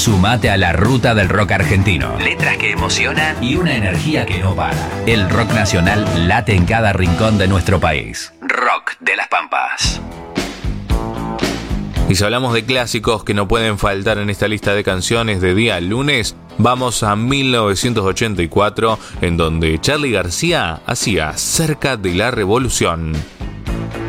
Sumate a la ruta del rock argentino. Letras que emocionan y una energía que no para. El rock nacional late en cada rincón de nuestro país. Rock de las Pampas. Y si hablamos de clásicos que no pueden faltar en esta lista de canciones de día lunes, vamos a 1984, en donde Charly García hacía Cerca de la Revolución.